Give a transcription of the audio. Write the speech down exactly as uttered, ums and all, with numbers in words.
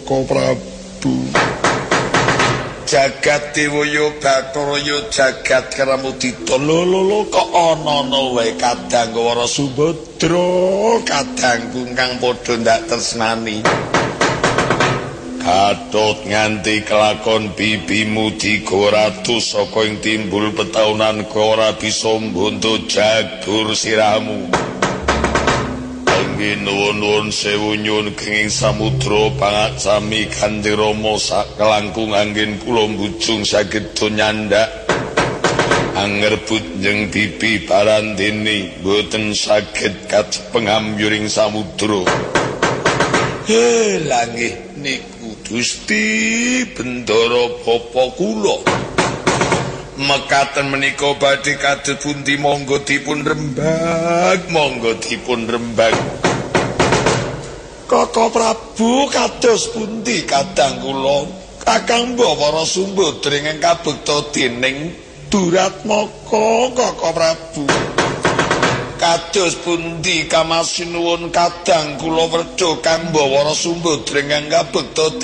Koko Prabu. Jagat Dewaya Bathara jagat Kramudita lho kok ana-ana wae kadang Wara Sumbadra kadang kang padha ndak tresnani. Gatot nganti kelakon bibimu diga ratus saka ing timbul petaunan kowe ora bisa mbondo jagur sirahmu. Nuwun sewu nyuwun kenging samudra pangatsami Kanjeng Rama sak kelangkung anggen kula mbujung saged nyandak anggerbut njeng bibi parandene boten saged kacepeng ambyuring samudra. He langgih niku Gusti Bendara bapa kula. Mekaten menika badhe kados pundi monggo dipun rembag, monggo dipun rembag. Koko Prabu kados pundi kadang kula Kakang Wara Sumbadra ingkang kabekta dening Duratmaka Koko Prabu. Kados pundi kamasinuwun kadang kula werda Kang Wara Sumbadra ingkang kabekta